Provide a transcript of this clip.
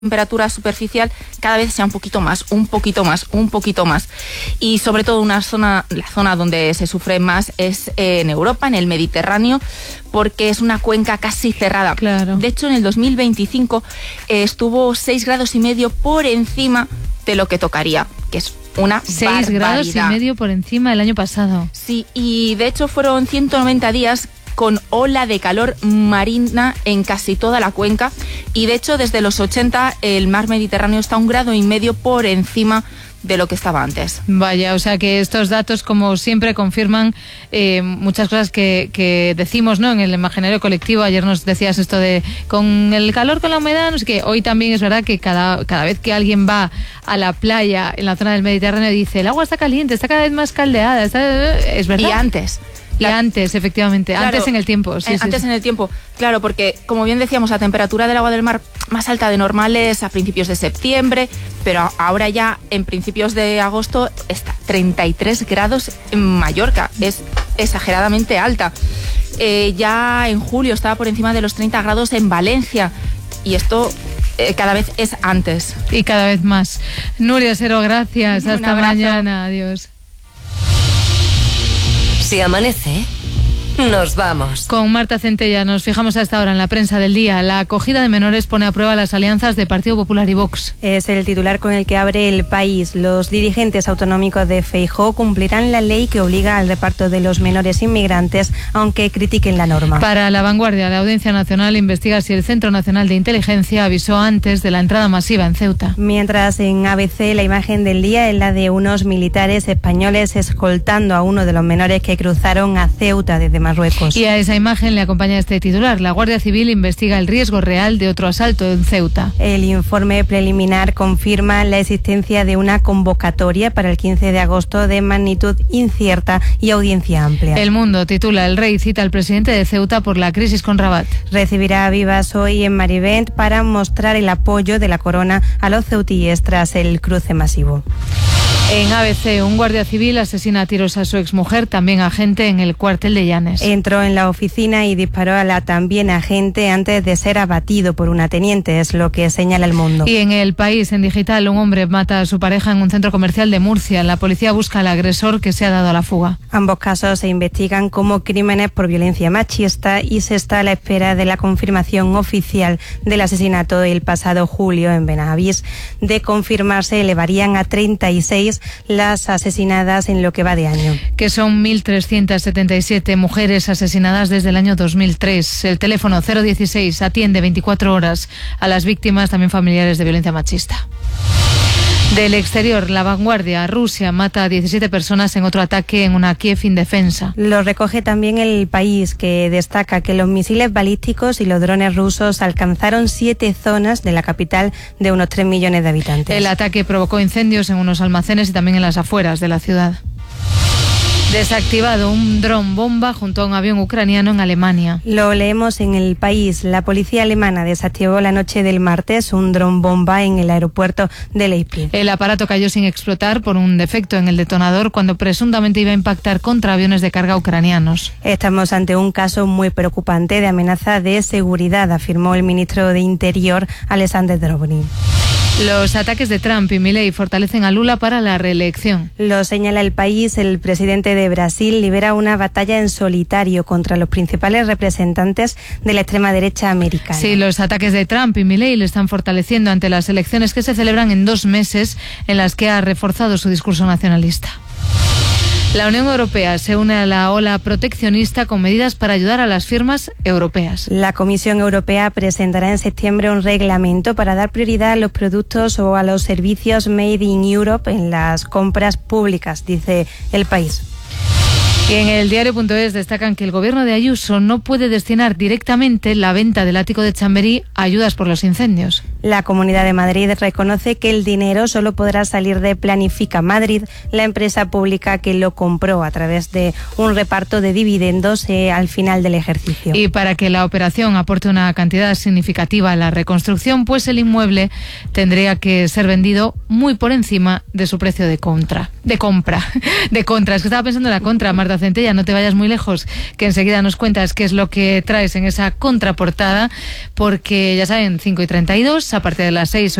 temperatura superficial cada vez sea un poquito más. Y sobre todo la zona donde se sufre más es en Europa, en el Mediterráneo, porque es una cuenca casi cerrada. Claro. De hecho, en el 2025 estuvo 6,5 grados por encima de lo que tocaría, que es una 6,5 grados por encima del año pasado. Sí, y de hecho fueron 190 días con ola de calor marina en casi toda la cuenca, y de hecho desde los 80 el mar Mediterráneo está 1,5 grados por encima de lo que estaba antes. Vaya, o sea que estos datos, como siempre, confirman muchas cosas que decimos, ¿no?, en el imaginario colectivo. Ayer nos decías esto de con el calor, con la humedad, no sé qué. Hoy también es verdad que cada vez que alguien va a la playa en la zona del Mediterráneo dice el agua está caliente, está cada vez más caldeada, es verdad. Y antes, efectivamente, claro, antes en el tiempo. En el tiempo, claro, porque como bien decíamos, la temperatura del agua del mar más alta de normal es a principios de septiembre, pero ahora ya en principios de agosto está 33 grados en Mallorca, es exageradamente alta. Ya en julio estaba por encima de los 30 grados en Valencia, y esto cada vez es antes. Y cada vez más. Nuria Sero, gracias. Hasta mañana. Adiós. Si amanece, nos vamos. Con Marta Centella nos fijamos hasta ahora en la prensa del día. La acogida de menores pone a prueba las alianzas de Partido Popular y Vox. Es el titular con el que abre El País. Los dirigentes autonómicos de Feijóo cumplirán la ley que obliga al reparto de los menores inmigrantes, aunque critiquen la norma. Para La Vanguardia, la Audiencia Nacional investiga si el Centro Nacional de Inteligencia avisó antes de la entrada masiva en Ceuta. Mientras en ABC la imagen del día es la de unos militares españoles escoltando a uno de los menores que cruzaron a Ceuta desde Marruecos. Y a esa imagen le acompaña este titular. La Guardia Civil investiga el riesgo real de otro asalto en Ceuta. El informe preliminar confirma la existencia de una convocatoria para el 15 de agosto de magnitud incierta y audiencia amplia. El Mundo titula: El rey cita al presidente de Ceuta por la crisis con Rabat. Recibirá a Vivas hoy en Marivent para mostrar el apoyo de la corona a los ceutíes tras el cruce masivo. En ABC, un guardia civil asesina a tiros a su exmujer, también agente, en el cuartel de Llanes. Entró en la oficina y disparó a la también agente antes de ser abatido por una teniente, es lo que señala El Mundo. Y en El País, en digital, un hombre mata a su pareja en un centro comercial de Murcia. La policía busca al agresor, que se ha dado a la fuga. Ambos casos se investigan como crímenes por violencia machista y se está a la espera de la confirmación oficial del asesinato el pasado julio en Benavís. De confirmarse, elevarían a 36 las asesinadas en lo que va de año. Que son 1.377 mujeres asesinadas desde el año 2003. El teléfono 016 atiende 24 horas a las víctimas, también familiares, de violencia machista. Del exterior, La Vanguardia: Rusia mata a 17 personas en otro ataque en una Kiev indefensa. Lo recoge también El País, que destaca que los misiles balísticos y los drones rusos alcanzaron 7 zonas de la capital de unos 3 millones de habitantes. El ataque provocó incendios en unos almacenes y también en las afueras de la ciudad. Desactivado un dron bomba junto a un avión ucraniano en Alemania. Lo leemos en El País. La policía alemana desactivó la noche del martes un dron bomba en el aeropuerto de Leipzig. El aparato cayó sin explotar por un defecto en el detonador cuando presuntamente iba a impactar contra aviones de carga ucranianos. Estamos ante un caso muy preocupante de amenaza de seguridad, afirmó el ministro de Interior, Alexander Drobny. Los ataques de Trump y Milei fortalecen a Lula para la reelección. Lo señala El País. El presidente de Brasil libera una batalla en solitario contra los principales representantes de la extrema derecha americana. Sí, los ataques de Trump y Milei le están fortaleciendo ante las elecciones que se celebran en 2 meses, en las que ha reforzado su discurso nacionalista. La Unión Europea se une a la ola proteccionista con medidas para ayudar a las firmas europeas. La Comisión Europea presentará en septiembre un reglamento para dar prioridad a los productos o a los servicios Made in Europe en las compras públicas, dice El País. Y en el diario.es destacan que el gobierno de Ayuso no puede destinar directamente la venta del ático de Chamberí a ayudas por los incendios. La Comunidad de Madrid reconoce que el dinero solo podrá salir de Planifica Madrid, la empresa pública que lo compró a través de un reparto de dividendos al final del ejercicio. Y para que la operación aporte una cantidad significativa a la reconstrucción, pues el inmueble tendría que ser vendido muy por encima de su precio de compra. de compra, de contra. Es que estaba pensando en la contra, Marta Centella, no te vayas muy lejos, que enseguida nos cuentas qué es lo que traes en esa contraportada, porque ya saben, 5:32, a partir de las 6